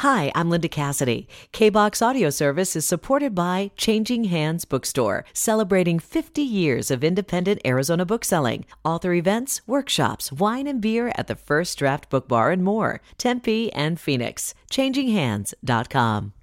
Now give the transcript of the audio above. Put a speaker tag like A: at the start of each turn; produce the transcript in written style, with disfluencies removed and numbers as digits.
A: Hi, I'm Linda Cassidy. KBox Audio Service is supported by Changing Hands Bookstore, celebrating 50 years of independent Arizona bookselling. Author events, workshops, wine and beer at the First Draft Book Bar and more. Tempe and Phoenix. ChangingHands.com.